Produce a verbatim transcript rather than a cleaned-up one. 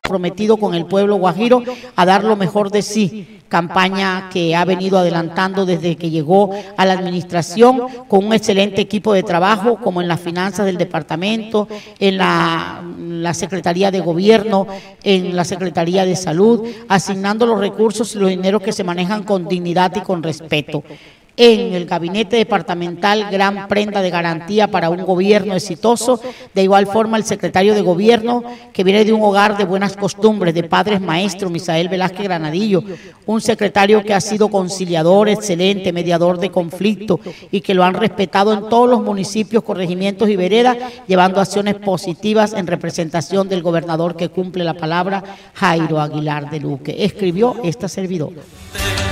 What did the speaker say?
comprometido con el pueblo guajiro a dar lo mejor de sí, campaña que ha venido adelantando desde que llegó a la administración con un excelente equipo de trabajo, como en las finanzas del departamento, en la, la Secretaría de Gobierno, en la Secretaría de Salud, asignando los recursos y los dineros que se manejan con dignidad y con respeto. En el gabinete departamental, gran prenda de garantía para un gobierno exitoso. De igual forma, el secretario de Gobierno, que viene de un hogar de buenas costumbres, de padres maestros, Misael Velázquez Granadillo, un secretario que ha sido conciliador, excelente, mediador de conflicto y que lo han respetado en todos los municipios, corregimientos y veredas, llevando acciones positivas en representación del gobernador que cumple la palabra, Jairo Aguilar de Luque. Escribió esta servidora.